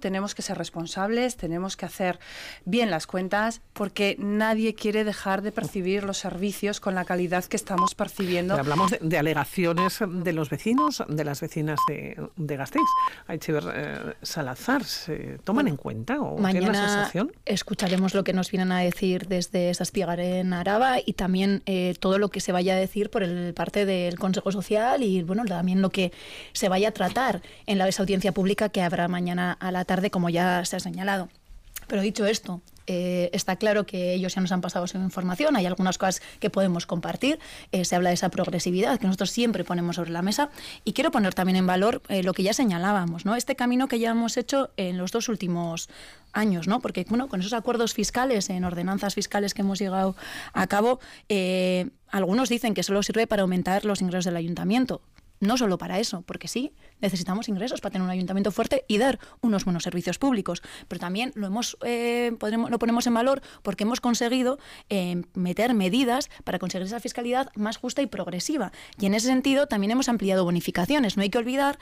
tenemos que ser responsables, tenemos que hacer bien las cuentas, porque nadie quiere dejar de percibir los servicios con la calidad que estamos percibiendo. Pero hablamos de alegaciones de los vecinos, de las vecinas de Gasteiz. Aitziber Salazar, ¿se toman en cuenta o tienen la sensación? Mañana escucharemos lo que nos vienen a decir desde Zazpigaren Araba y también todo lo que se vaya a decir por el parte del Consejo Social y bueno, también lo que se vaya a tratar en esa audiencia pública que habrá mañana a la tarde, como ya se ha señalado. Pero dicho esto, está claro que ellos ya nos han pasado su información, hay algunas cosas que podemos compartir, se habla de esa progresividad que nosotros siempre ponemos sobre la mesa y quiero poner también en valor lo que ya señalábamos, ¿no? Este camino que ya hemos hecho en los 2 últimos años, ¿no? Porque bueno, con esos acuerdos fiscales, en ordenanzas fiscales que hemos llegado a cabo, algunos dicen que solo sirve para aumentar los ingresos del ayuntamiento. No solo para eso, porque sí, necesitamos ingresos para tener un ayuntamiento fuerte y dar unos buenos servicios públicos, pero también lo ponemos en valor porque hemos conseguido meter medidas para conseguir esa fiscalidad más justa y progresiva. Y en ese sentido también hemos ampliado bonificaciones. No hay que olvidar